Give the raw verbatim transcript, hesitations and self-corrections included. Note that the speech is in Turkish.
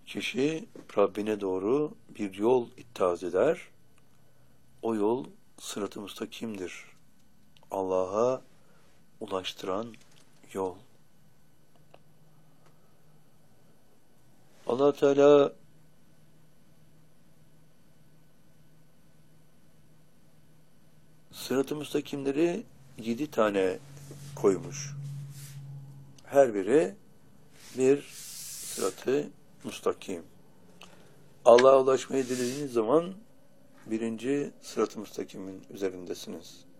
Kişi Rabbine doğru bir yol ittihaz eder. O yol sırat-ı müstakimdir. Allah'a ulaştıran yol. Allah Teala sırat-ı müstakimleri yedi tane koymuş. Her biri bir sırat-ı müstakim. Allah'a ulaşmayı dilediğiniz zaman birinci sırat-ı müstakimin üzerindesiniz.